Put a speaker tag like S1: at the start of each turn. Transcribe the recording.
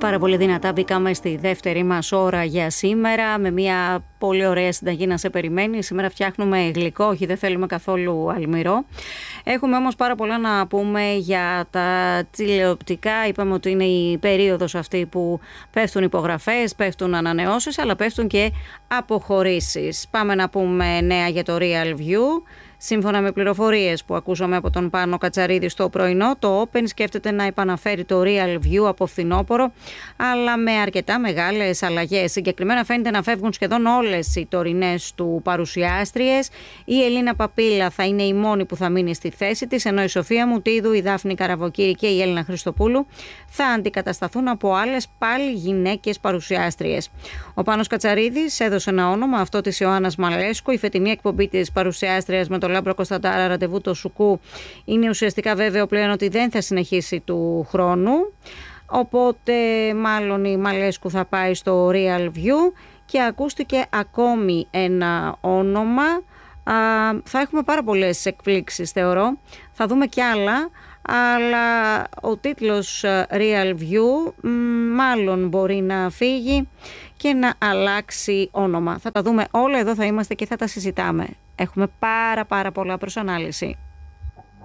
S1: Πάρα πολύ δυνατά μπήκαμε στη δεύτερη μας ώρα για σήμερα με μια πολύ ωραία συνταγή να σε περιμένει. Σήμερα φτιάχνουμε γλυκό, όχι δεν θέλουμε καθόλου αλμυρό. Έχουμε όμως πάρα πολλά να πούμε για τα τηλεοπτικά. Είπαμε ότι είναι η περίοδος αυτή που πέφτουν υπογραφές, πέφτουν ανανεώσεις, αλλά πέφτουν και αποχωρήσεις. Πάμε να πούμε νέα για το Real View. Σύμφωνα με πληροφορίες που ακούσαμε από τον Πάνο Κατσαρίδη στο πρωινό, το Open σκέφτεται να επαναφέρει το Real View από φθινόπωρο, αλλά με αρκετά μεγάλες αλλαγές. Συγκεκριμένα φαίνεται να φεύγουν σχεδόν όλες οι τωρινές του παρουσιάστριες. Η Ελίνα Παπίλα θα είναι η μόνη που θα μείνει στη θέση της, ενώ η Σοφία Μουτίδου, η Δάφνη Καραβοκύρη και η Έλληνα Χριστοπούλου θα αντικατασταθούν από άλλες πάλι γυναίκες παρουσιάστριες. Ο Πάνος Κατσαρίδης έδωσε ένα όνομα, αυτό της Ιωάννας Μαλέσκου. Η φετινή εκπομπή της παρουσιάστριας με το Λάμπρο Κωνσταντάρα, ραντεβού το Σουκού, είναι ουσιαστικά βέβαιο πλέον ότι δεν θα συνεχίσει του χρόνου. Οπότε μάλλον η Μαλέσκου θα πάει στο Real View και ακούστηκε ακόμη ένα όνομα. Θα έχουμε πάρα πολλές εκπλήξεις θεωρώ, θα δούμε κι άλλα, αλλά ο τίτλος Real View μάλλον μπορεί να φύγει και να αλλάξει όνομα. Θα τα δούμε όλα, εδώ θα είμαστε και θα τα συζητάμε. Έχουμε πάρα πολλά προς ανάλυση.